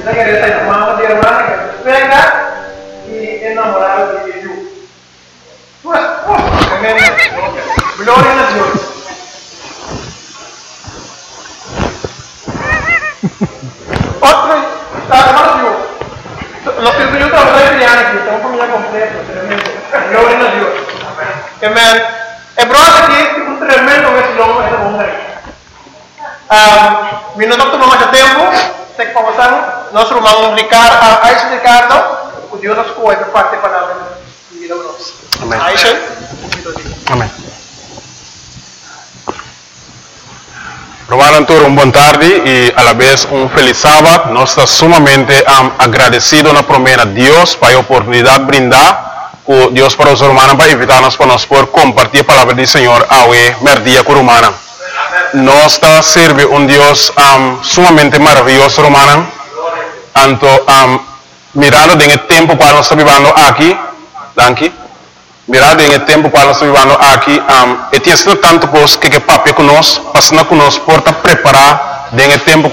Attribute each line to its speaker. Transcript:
Speaker 1: Esa querida es mamá de hermana que venga y enamorada de Dios. Pues, tremendo. Gloria a Dios. Otro, hermano Dios. Los que yo trabajo de aquí, estamos familia completa, tremendo. Gloria a Dios. Amén. El brother aquí es un tremendo vecino de hombre. Minuto tomamos de tempo, sei que passamos, nós vamos explicar a Ricardo, o Deus nos cuida parte da palavra de vida nossa.
Speaker 2: Amém.
Speaker 1: Aisha,
Speaker 2: Amém. Romanos, uma boa tarde e a la vez feliz sábado. Nós estamos sumamente agradecidos na promessa a Deus para a oportunidade de brindar com Deus para os romanos para invitar-nos para nós poder compartilhar a palavra do Senhor hoje, merdia com romana. Nós está serve Deus sumamente maravilhoso, romana. Tanto mirando em tempo para nós vivendo aqui, mirando em tempo para nós vivendo aqui, e tem sido tanto coisa que papai conosco, passando conosco, por preparar em tempo